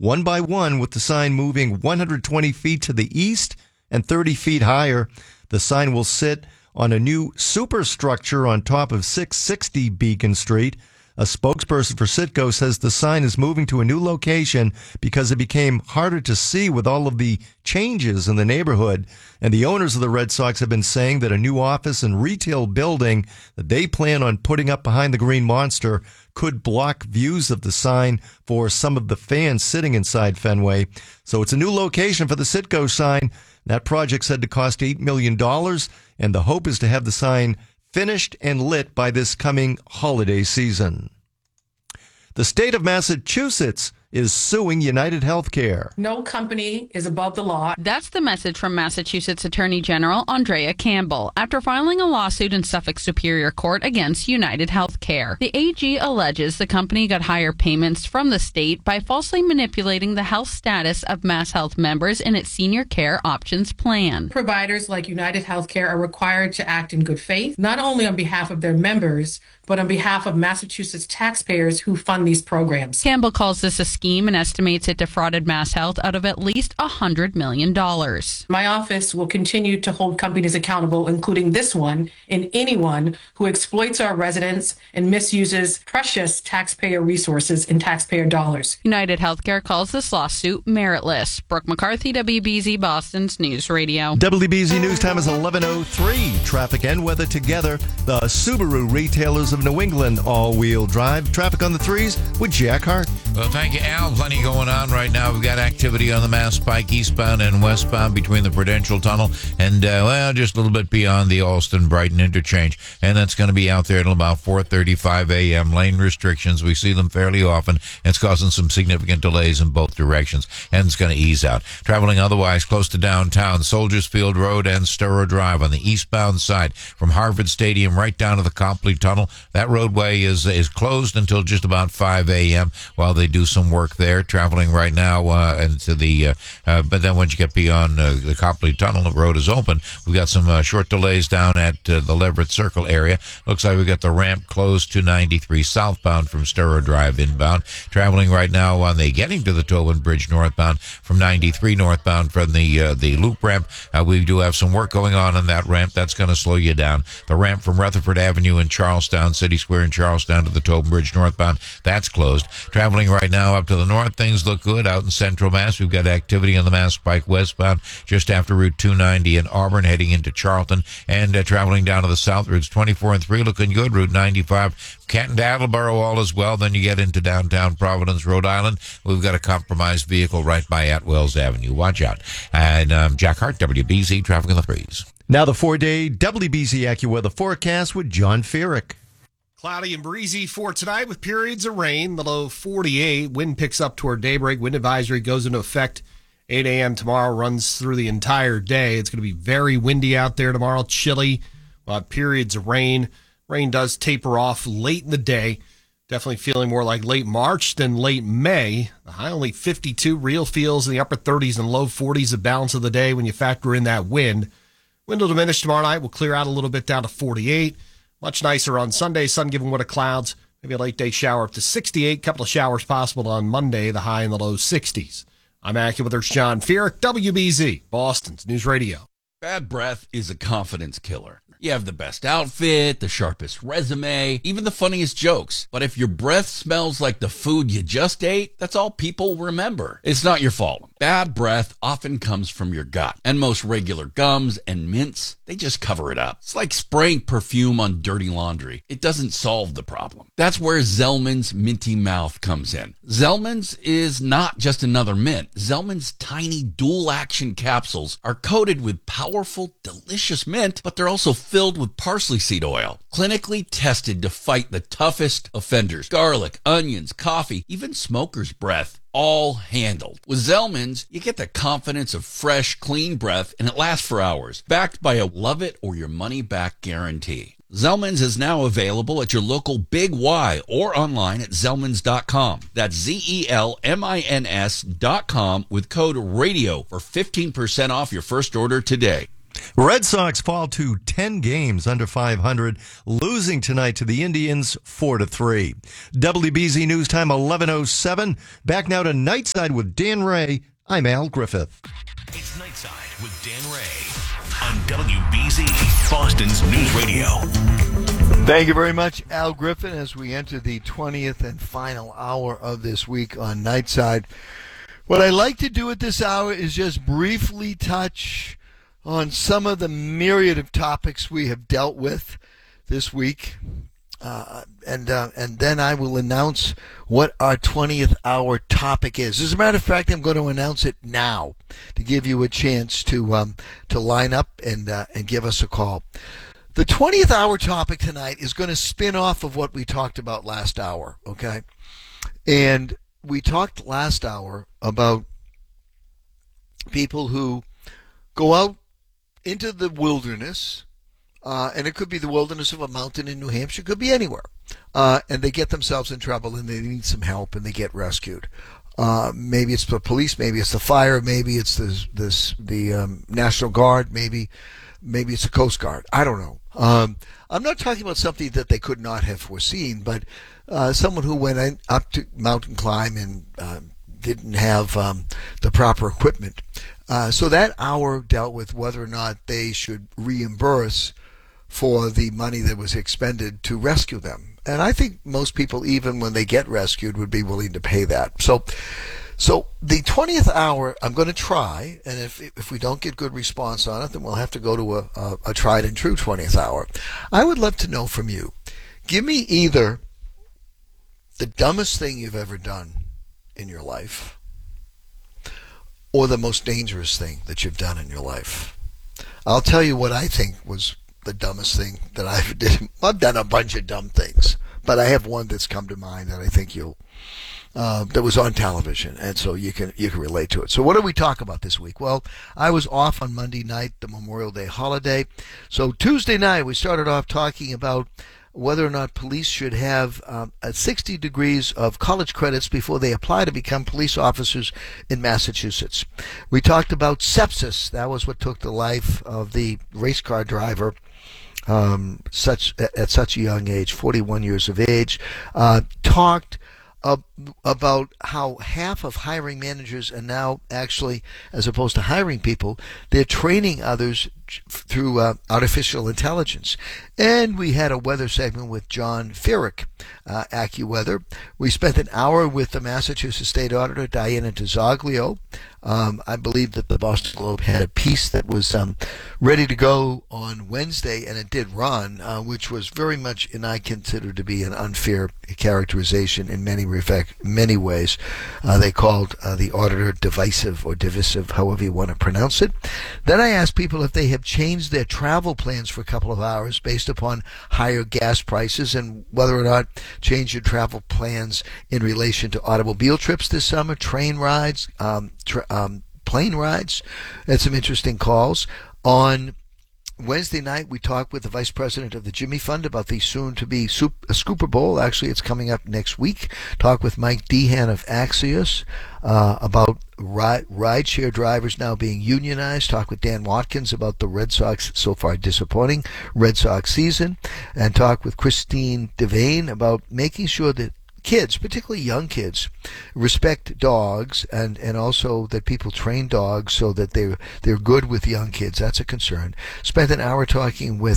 one by one, with the sign moving 120 feet to the east and 30 feet higher. The sign will sit on a new superstructure on top of 660 Beacon Street. A spokesperson for Citgo says the sign is moving to a new location because it became harder to see with all of the changes in the neighborhood. And the owners of the Red Sox have been saying that a new office and retail building that they plan on putting up behind the Green Monster could block views of the sign for some of the fans sitting inside Fenway. So it's a new location for the Citgo sign. That project said to cost $8 million, and the hope is to have the sign finished and lit by this coming holiday season. The state of Massachusetts is suing United Healthcare. No company is above the law. That's the message from Massachusetts Attorney General Andrea Campbell after filing a lawsuit in Suffolk Superior Court against United Healthcare. The AG alleges the company got higher payments from the state by falsely manipulating the health status of MassHealth members in its Senior Care Options plan. Providers like United Healthcare are required to act in good faith, not only on behalf of their members, but on behalf of Massachusetts taxpayers who fund these programs. Campbell calls this a scheme and estimates it defrauded MassHealth out of at least $100 million. My office will continue to hold companies accountable, including this one, and anyone who exploits our residents and misuses precious taxpayer resources and taxpayer dollars. United Healthcare calls this lawsuit meritless. Brooke McCarthy, WBZ Boston's News Radio. WBZ News Time is 11:03. Traffic and weather together. The Subaru retailers of New England all-wheel drive. Traffic on the threes with Jack Hart. Well, thank you, Al. Plenty going on right now. We've got activity on the Mass Pike eastbound and westbound between the Prudential Tunnel and, just a little bit beyond the Alston-Brighton interchange. And that's going to be out there until about 4:35 a.m. Lane restrictions, we see them fairly often. It's causing some significant delays in both directions, and it's going to ease out. Traveling otherwise close to downtown, Soldiers Field Road and Sturrow Drive on the eastbound side from Harvard Stadium right down to the Copley Tunnel. That roadway is closed until just about 5 a.m. while they do some work there. Traveling right now into the, but then once you get beyond the Copley Tunnel, the road is open. We've got some short delays down at the Leverett Circle area. Looks like we've got the ramp closed to 93 southbound from Sturrow Drive inbound. Traveling right now on the getting to the Tobin Bridge northbound from 93 northbound from the loop ramp. We do have some work going on that ramp. That's going to slow you down. The ramp from Rutherford Avenue in Charlestown, City Square in Charlestown to the Tobin Bridge northbound, that's closed. Traveling right now up to the north, things look good. Out in Central Mass, we've got activity on the Mass Pike westbound just after Route 290 in Auburn heading into Charlton, and traveling down to the south, routes 24 and 3 looking good. Route 95, Canton to Attleboro all as well. Then you get into downtown Providence, Rhode Island. We've got a compromised vehicle right by Atwells Avenue. Watch out. And Jack Hart, WBZ, traffic on the threes. Now the 4-day WBZ AccuWeather forecast with John Feerick. Cloudy and breezy for tonight with periods of rain. The low 48. Wind picks up toward daybreak. Wind advisory goes into effect 8 a.m. tomorrow, runs through the entire day. It's going to be very windy out there tomorrow, chilly. Periods of rain. Rain does taper off late in the day. Definitely feeling more like late March than late May. The high only 52. Real feels in the upper 30s and low 40s the balance of the day when you factor in that wind. Wind will diminish tomorrow night. We'll clear out a little bit down to 48. Much nicer on Sunday. Sun giving way to clouds. Maybe a late day shower up to 68. Couple of showers possible on Monday. The high in the low 60s. I'm AccuWeather's John Feerick, WBZ, Boston's News Radio. Bad breath is a confidence killer. You have the best outfit, the sharpest resume, even the funniest jokes. But if your breath smells like the food you just ate, that's all people remember. It's not your fault. Bad breath often comes from your gut. And most regular gums and mints, they just cover it up. It's like spraying perfume on dirty laundry. It doesn't solve the problem. That's where Zellman's Minty Mouth comes in. Zellman's is not just another mint. Zellman's tiny dual-action capsules are coated with powerful, delicious mint, but they're also filled with parsley seed oil, clinically tested to fight the toughest offenders. Garlic, onions, coffee, even smoker's breath, all handled. With Zellman's, you get the confidence of fresh, clean breath, and it lasts for hours, backed by a love-it-or-your-money-back guarantee. Zellman's is now available at your local Big Y or online at Zellmans.com. That's ZELMINS.com with code RADIO for 15% off your first order today. Red Sox fall to 10 games under 500, losing tonight to the Indians 4-3. WBZ News Time 11:07. Back now to Nightside with Dan Ray. I'm Al Griffith. It's Nightside with Dan Ray on WBZ, Boston's News Radio. Thank you very much, Al Griffin, as we enter the 20th and final hour of this week on Nightside. What I like to do at this hour is just briefly touch on some of the myriad of topics we have dealt with this week. And then I will announce what our 20th hour topic is. As a matter of fact, I'm going to announce it now to give you a chance to line up and give us a call. The 20th hour topic tonight is going to spin off of what we talked about last hour, okay? And we talked last hour about people who go out into the wilderness, and it could be the wilderness of a mountain in New Hampshire, it could be anywhere, and they get themselves in trouble and they need some help and they get rescued. Maybe it's the police, maybe it's the fire, maybe it's the National Guard, maybe it's the Coast Guard. I don't know. I'm not talking about something that they could not have foreseen, but someone who went up to mountain climb and didn't have the proper equipment. So that hour dealt with whether or not they should reimburse for the money that was expended to rescue them. And I think most people, even when they get rescued, would be willing to pay that. So the 20th hour, I'm going to try, and if we don't get good response on it, then we'll have to go to a tried and true 20th hour. I would love to know from you. Give me either the dumbest thing you've ever done in your life or the most dangerous thing that you've done in your life. I'll tell you what I think was the dumbest thing that I've done. I've done a bunch of dumb things, but I have one that's come to mind that I think that was on television, and so you can relate to it. So what did we talk about this week? Well, I was off on Monday night, the Memorial Day holiday. So Tuesday night, we started off talking about whether or not police should have 60 degrees of college credits before they apply to become police officers in Massachusetts. We talked about sepsis. That was what took the life of the race car driver at such a young age, 41 years of age. Talked about how half of hiring managers are now actually, as opposed to hiring people, they're training others through artificial intelligence. And we had a weather segment with John Ferrick, AccuWeather. We spent an hour with the Massachusetts State Auditor, Diana DiZoglio. I believe that the Boston Globe had a piece that was ready to go on Wednesday, and it did run, which was very much, and I consider to be an unfair characterization in many ways. They called the auditor divisive or divisive, however you want to pronounce it. Then I asked people if they have changed their travel plans for a couple of hours based upon higher gas prices, and whether or not change your travel plans in relation to automobile trips this summer, train rides, plane rides. Had some interesting calls. On Wednesday night, we talked with the vice president of the Jimmy Fund about the soon-to-be Scooper Bowl. Actually, it's coming up next week. Talked with Mike Dehan of Axios about rideshare drivers now being unionized. Talked with Dan Watkins about the Red Sox so far disappointing Red Sox season. And talked with Christine Devane about making sure that kids, particularly young kids, respect dogs, and also that people train dogs so that they're good with young kids. That's a concern. Spent an hour talking with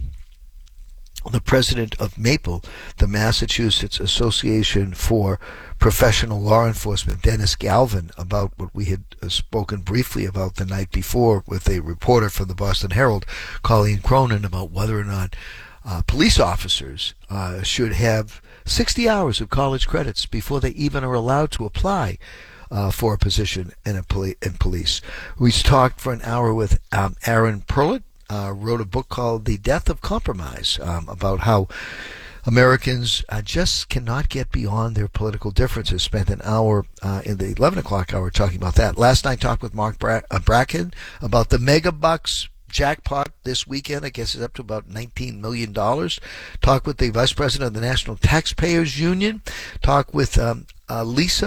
the president of MAPLE, the Massachusetts Association for Professional Law Enforcement, Dennis Galvin, about what we had spoken briefly about the night before with a reporter from the Boston Herald, Colleen Cronin, about whether or not police officers should have 60 hours of college credits before they even are allowed to apply for a position in police. We talked for an hour with Aaron Perlett, wrote a book called The Death of Compromise, about how Americans just cannot get beyond their political differences. Spent an hour in the 11 o'clock hour talking about that. Last night talked with Mark Bracken about the mega bucks jackpot this weekend. I guess it's up to about $19 million. Talked with the vice president of the National Taxpayers Union. Talked with Lisa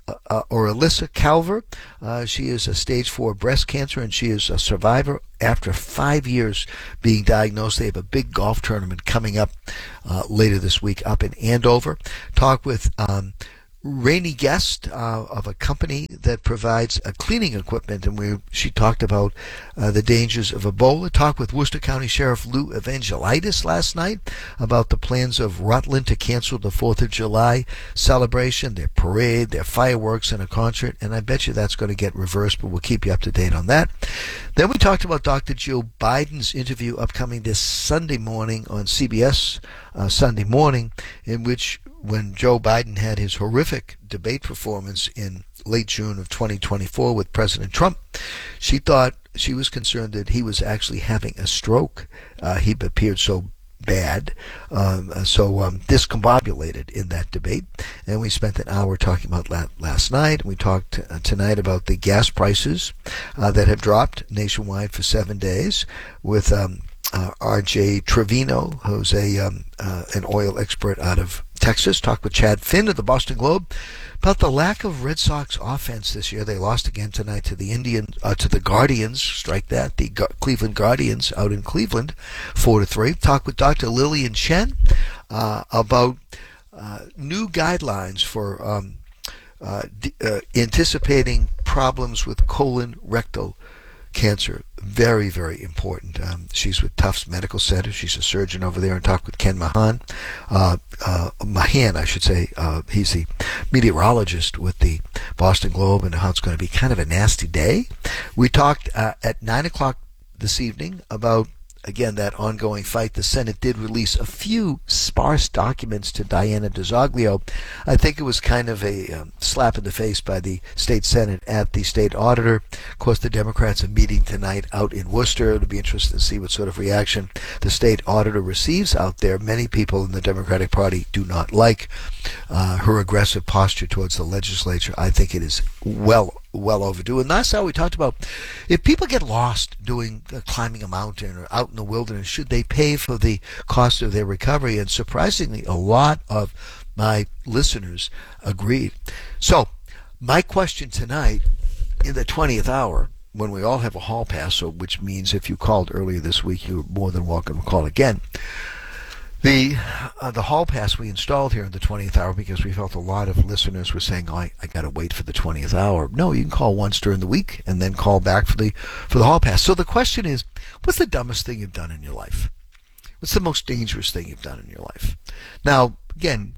Alyssa Calver. She is a stage 4 breast cancer, and she is a survivor after 5 years being diagnosed. They have a big golf tournament coming up later this week up in Andover. Talk with Rainey Guest of a company that provides cleaning equipment, and she talked about the dangers of Ebola. Talked with Worcester County Sheriff Lou Evangelitis last night about the plans of Rutland to cancel the 4th of July celebration, their parade, their fireworks, and a concert, and I bet you that's going to get reversed, but we'll keep you up to date on that. Then we talked about Dr. Joe Biden's interview upcoming this Sunday morning on CBS Sunday Morning, in which when Joe Biden had his horrific debate performance in late June of 2024 with President Trump, she was concerned that he was actually having a stroke. He appeared so bad, discombobulated in that debate. And we spent an hour talking about that last night. We talked tonight about the gas prices that have dropped nationwide for 7 days with R.J. Trevino, who's an oil expert out of Texas. Talked with Chad Finn of the Boston Globe about the lack of Red Sox offense this year. They lost again tonight to the Guardians. Strike that, the Cleveland Guardians out in Cleveland, 4-3. Talked with Dr. Lillian Chen about new guidelines for anticipating problems with colorectal cancer. Very, very important. She's with Tufts Medical Center. She's a surgeon over there, and talked with Ken Mahan. He's the meteorologist with the Boston Globe, and how it's going to be kind of a nasty day. We talked at 9 o'clock this evening about, again, that ongoing fight. The Senate did release a few sparse documents to Diana DeZoglio. I think it was kind of a slap in the face by the state Senate at the state auditor. Of course, the Democrats are meeting tonight out in Worcester. It'll be interesting to see what sort of reaction the state auditor receives out there. Many people in the Democratic Party do not like her aggressive posture towards the legislature. I think it is well overdue. And last hour we talked about, if people get lost doing climbing a mountain or out in the wilderness, should they pay for the cost of their recovery? And surprisingly, a lot of my listeners agreed. So my question tonight in the 20th hour, when we all have a hall pass, which means if you called earlier this week, you're more than welcome to call again. The hall pass we installed here in the 20th hour because we felt a lot of listeners were saying, I got to wait for the 20th hour. No, you can call once during the week and then call back for the hall pass. So the question is, what's the dumbest thing you've done in your life? What's the most dangerous thing you've done in your life? Now, again,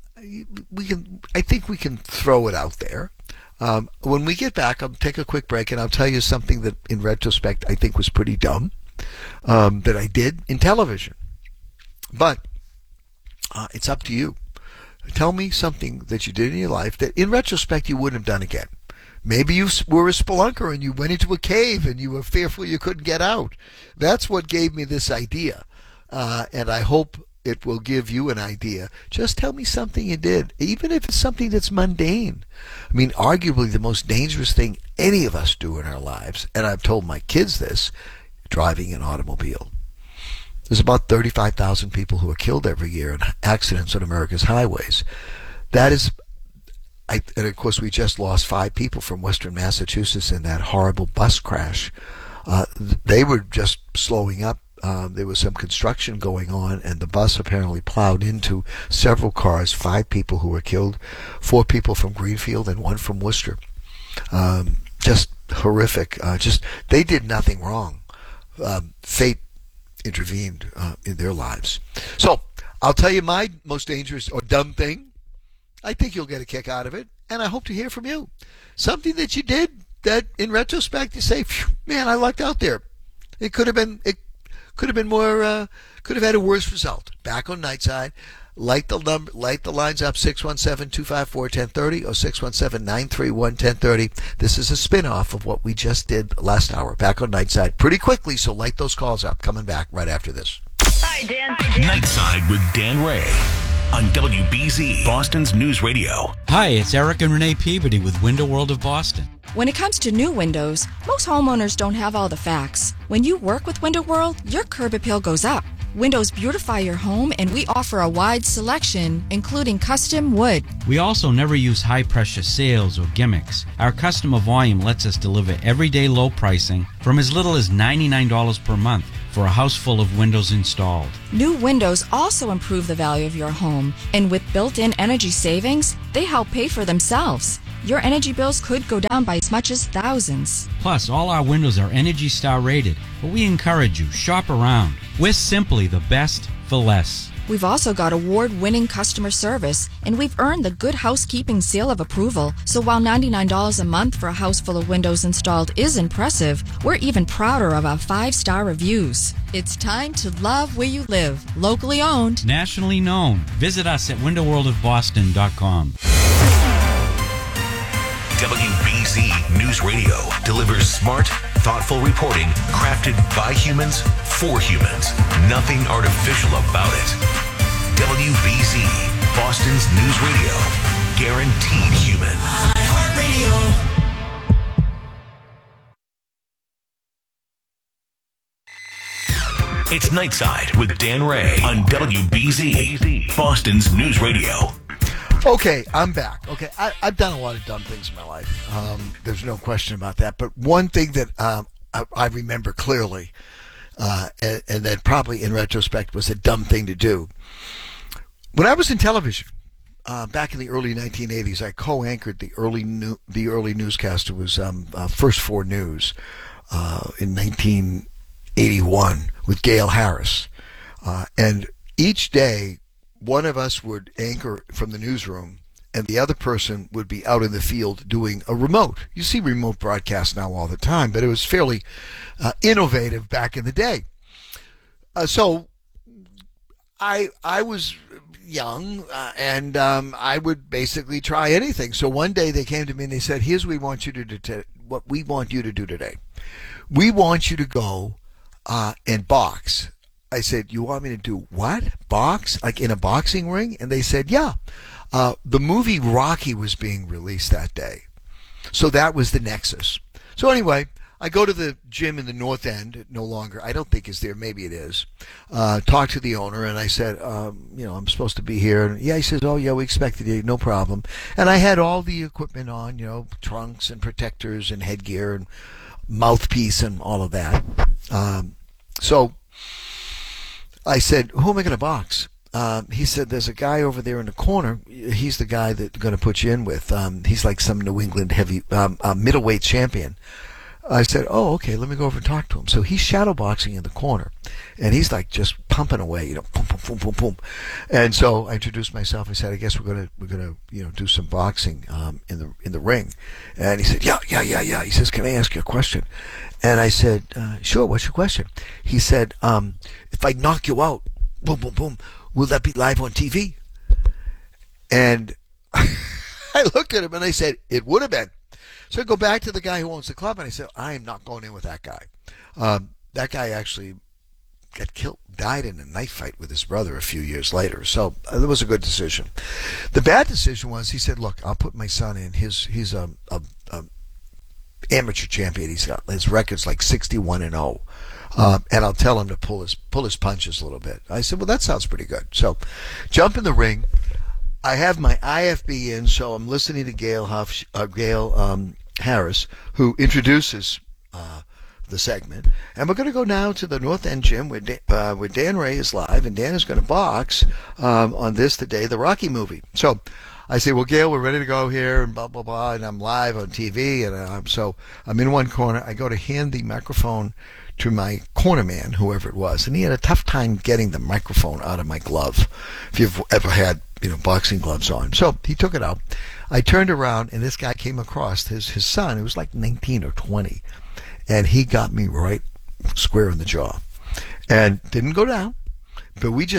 I think we can throw it out there. When we get back, I'll take a quick break and I'll tell you something that in retrospect I think was pretty dumb that I did in television. But it's up to you. Tell me something that you did in your life that in retrospect you wouldn't have done again. Maybe you were a spelunker and you went into a cave and you were fearful you couldn't get out. That's what gave me this idea. And I hope it will give you an idea. Just tell me something you did, even if it's something that's mundane. I mean, arguably the most dangerous thing any of us do in our lives, and I've told my kids this, driving an automobile. There's about 35,000 people who are killed every year in accidents on America's highways. That is, and of course we just lost 5 people from Western Massachusetts in that horrible bus crash. They were just slowing up. There was some construction going on, and the bus apparently plowed into several cars. 5 people who were killed, 4 people from Greenfield and 1 from Worcester. Just horrific. They did nothing wrong. Fate intervened in their lives. So I'll tell you my most dangerous or dumb thing. I think you'll get a kick out of it, and I hope to hear from you. Something that you did that in retrospect you say, man, I lucked out there. It could have been more, could have had a worse result. Back on Nightside, light the lines up, 617-254-1030 or 617-931-1030. This is a spin-off of what we just did last hour. Back on Nightside pretty quickly, so light those calls up. Coming back right after this. Hi, Dan. Nightside with Dan Ray on WBZ, Boston's News Radio. Hi, it's Eric and Renee Peabody with Window World of Boston. When it comes to new windows, most homeowners don't have all the facts. When you work with Window World, your curb appeal goes up. Windows beautify your home, and we offer a wide selection, including custom wood. We also never use high-pressure sales or gimmicks. Our customer volume lets us deliver everyday low pricing from as little as $99 per month for a house full of windows installed. New windows also improve the value of your home, and with built-in energy savings, they help pay for themselves. Your energy bills could go down by as much as thousands. Plus, all our windows are Energy Star rated, but we encourage you, shop around. We're simply the best for less. We've also got award-winning customer service, and we've earned the Good Housekeeping seal of approval. So while $99 a month for a house full of windows installed is impressive, we're even prouder of our 5-star reviews. It's time to love where you live. Locally owned. Nationally known. Visit us at windowworldofboston.com. WBZ News Radio delivers smart, thoughtful reporting crafted by humans for humans. Nothing artificial about it. WBZ, Boston's news radio. Guaranteed human. It's Nightside with Dan Ray on WBZ, Boston's news radio. Okay, I'm back. Okay, I've done a lot of dumb things in my life. There's no question about that. But one thing that I remember clearly, and that probably in retrospect was a dumb thing to do. When I was in television, back in the early 1980s, I co-anchored the early newscast. It was First 4 News in 1981 with Gail Harris. And each day, one of us would anchor from the newsroom, and the other person would be out in the field doing a remote. You see remote broadcasts now all the time, but it was fairly innovative back in the day. So I was young, and I would basically try anything. So one day they came to me and they said, "Here's what we want you to do. What we want you to do today. We want you to go and box." I said, "You want me to do what? Box? Like in a boxing ring?" And they said, "Yeah." The movie Rocky was being released that day. So that was the nexus. So anyway, I go to the gym in the North End, no longer, I don't think it's there, maybe it is, talk to the owner, and I said, I'm supposed to be here. And yeah, he says, "Oh yeah, we expected you, no problem." And I had all the equipment on, trunks and protectors and headgear and mouthpiece and all of that. So I said, "Who am I going to box?" He said, "There's a guy over there in the corner. He's the guy that's going to put you in with. He's like some New England heavy middleweight champion." I said, "Oh, okay, let me go over and talk to him." So he's shadow boxing in the corner, and he's like just pumping away, boom, boom, boom, boom, boom. And so I introduced myself. I said, "I guess we're gonna do some boxing in the ring." And he said, "Yeah." He says, "Can I ask you a question?" And I said, "Sure. What's your question?" He said, "If I knock you out, boom, boom, boom, will that be live on TV?" And I looked at him and I said, "It would have been." So I go back to the guy who owns the club and I said, "I am not going in with that guy." That guy actually died in a knife fight with his brother a few years later. So it was a good decision. The bad decision was, he said, "Look, I'll put my son in. He's a amateur champion. He's got his record's like 61-0. And I'll tell him to pull his punches a little bit." I said, "Well, that sounds pretty good." So jump in the ring. I have my IFB in, so I'm listening to Gail Harris, who introduces the segment. And we're going to go now to the North End Gym where Dan Ray is live, and Dan is going to box on the day of the Rocky movie. So I say, "Well, Gail, we're ready to go here," and blah, blah, blah, and I'm live on TV. And so I'm in one corner. I go to hand the microphone to my corner man, whoever it was, and he had a tough time getting the microphone out of my glove, if you've ever had boxing gloves on. So he took it out. I turned around, and this guy came across, his son, who was like 19 or 20, and he got me right square in the jaw. And didn't go down, but we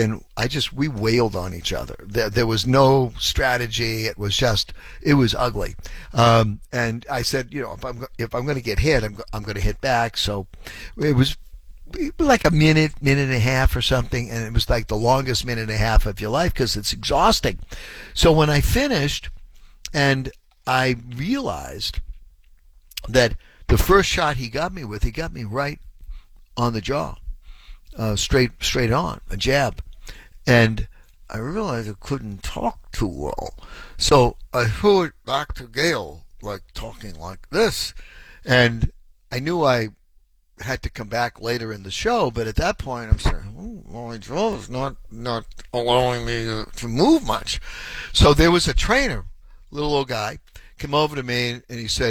wailed on each other. There was no strategy. It was ugly. And I said, if I'm going to get hit, I'm going to hit back. So it was like a minute and a half or something, and it was like the longest minute and a half of your life because it's exhausting. So when I finished, and I realized that the first shot he got me right on the jaw. straight on, a jab. And I realized I couldn't talk too well. So I threw it back to Gail, like talking like this. And I knew I had to come back later in the show, but at that point I'm saying, my jaw is not allowing me to move much. So there was a trainer, little old guy, came over to me and he said,